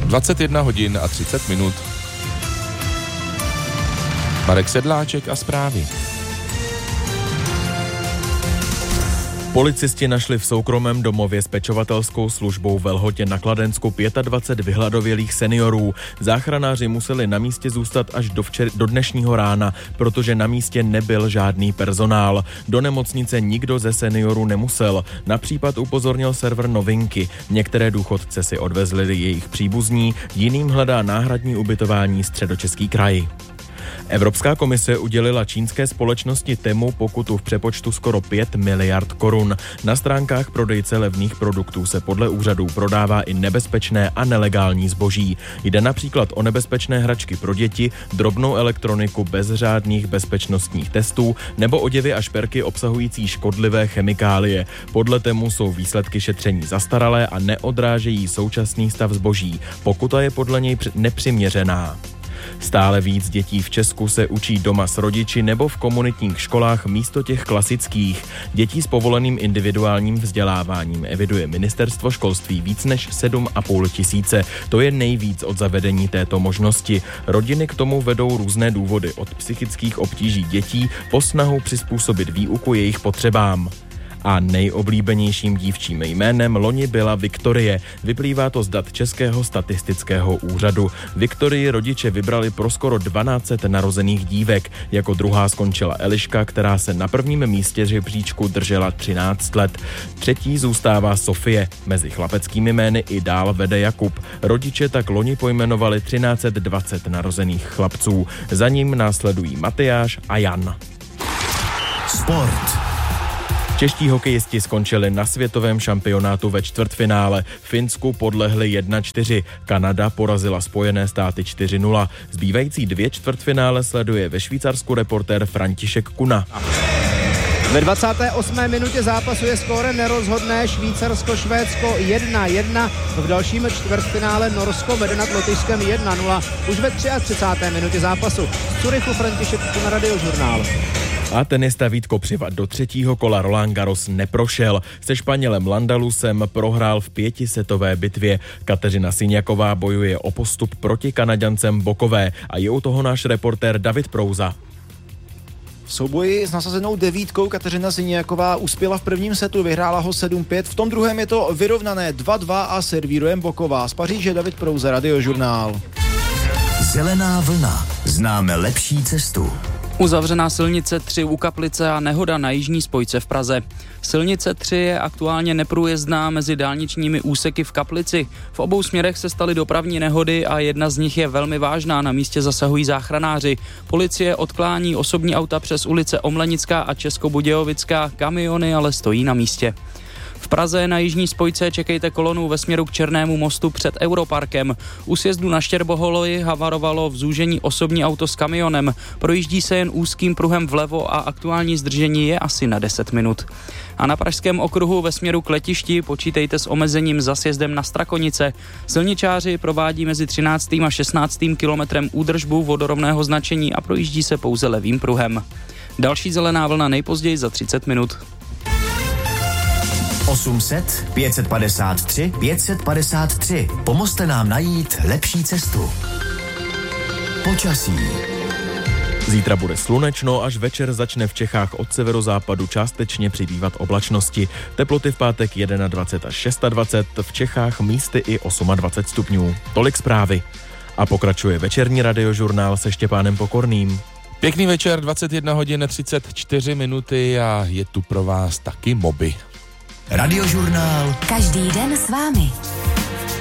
21 hodin a 30 minut. Marek Sedláček a zprávy. Policisti našli v soukromém domově s pečovatelskou službou ve Lhotě na Kladensku 25 vyhladovělých seniorů. Záchranáři museli na místě zůstat až do dnešního rána, protože na místě nebyl žádný personál. Do nemocnice nikdo ze seniorů nemusel. Na případ upozornil server Novinky. Některé důchodce si odvezli jejich příbuzní, jiným hledá náhradní ubytování Středočeský kraj. Evropská komise udělila čínské společnosti Temu pokutu v přepočtu skoro 5 miliard korun. Na stránkách prodejce levných produktů se podle úřadů prodává i nebezpečné a nelegální zboží. Jde například o nebezpečné hračky pro děti, drobnou elektroniku bez řádných bezpečnostních testů nebo oděvy a šperky obsahující škodlivé chemikálie. Podle Temu jsou výsledky šetření zastaralé a neodrážejí současný stav zboží. Pokuta je podle něj nepřiměřená. Stále víc dětí v Česku se učí doma s rodiči nebo v komunitních školách místo těch klasických. Dětí s povoleným individuálním vzděláváním eviduje Ministerstvo školství víc než 7,5 tisíce. To je nejvíc od zavedení této možnosti. Rodiny k tomu vedou různé důvody, od psychických obtíží dětí po snahu přizpůsobit výuku jejich potřebám. A nejoblíbenějším dívčím jménem loni byla Viktorie. Vyplývá to z dat Českého statistického úřadu. Viktorii rodiče vybrali pro skoro 1200 narozených dívek. Jako druhá skončila Eliška, která se na prvním místě žebříčku držela 13 let. Třetí zůstává Sofie. Mezi chlapeckými jmény i dál vede Jakub. Rodiče tak loni pojmenovali 1320 narozených chlapců. Za ním následují Matyáš a Jan. Sport. Čeští hokejisti skončili na světovém šampionátu ve čtvrtfinále. Finsku podlehli 1-4. Kanada porazila Spojené státy 4-0. Zbývající 2 čtvrtfinále sleduje ve Švýcarsku reportér František Kuna. Ve 28. minutě zápasu je skóre nerozhodné, Švýcarsko-Švédsko 1-1, v dalším čtvrtfinále Norsko vede nad Lotyšskem 1-0. Už ve 33. minutě zápasu z Curychu František Kuna, Radiožurnál. A tenista Vít Kopřiva do 3. kola Roland Garros neprošel. Se Španělem Landalusem prohrál v 5setové bitvě. Kateřina Syňaková bojuje o postup proti Kanaďancem Bokové a je u toho náš reportér David Prouza. V souboji s nasazenou 9 Kateřina Syňaková uspěla v prvním setu, vyhrála ho 7-5, v tom druhém je to vyrovnané 2-2 a servíruje Boková. Z Paříže David Prouza, Radiožurnál. Zelená vlna. Známe lepší cestu. Uzavřená silnice 3 u Kaplice a nehoda na jižní spojce v Praze. Silnice 3 je aktuálně neprůjezdná mezi dálničními úseky v Kaplici. V obou směrech se staly dopravní nehody a jedna z nich je velmi vážná, na místě zasahují záchranáři. Policie odklání osobní auta přes ulice Omlenická a Českobudějovická, kamiony ale stojí na místě. V Praze na jižní spojce čekejte kolonu ve směru k Černému mostu před Europarkem. U sjezdu na Štěrboholi havarovalo v zúžení osobní auto s kamionem. Projíždí se jen úzkým pruhem vlevo a aktuální zdržení je asi na 10 minut. A na Pražském okruhu ve směru k letišti počítejte s omezením za sjezdem na Strakonice. Silničáři provádí mezi 13. a 16. kilometrem údržbu vodorovného značení a projíždí se pouze levým pruhem. Další zelená vlna nejpozději za 30 minut. 800 553 553. Pomozte nám najít lepší cestu. Počasí. Zítra bude slunečno, až večer začne v Čechách od severozápadu částečně přibývat oblačnosti. Teploty v pátek 21 až 26, v Čechách místy i 28 stupňů. Tolik zprávy. A pokračuje večerní Radiožurnál se Štěpánem Pokorným. Pěkný večer, 21 hodin 34 minuty a je tu pro vás taky Moby. Radiožurnál. Každý den s vámi.